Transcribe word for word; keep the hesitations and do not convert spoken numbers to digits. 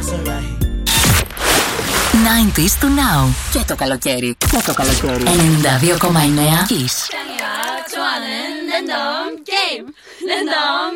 ενενήντα του Now. Και το καλοκαίρι. Και το καλοκαίρι. ενενήντα δύο κόμμα εννέα Kiss.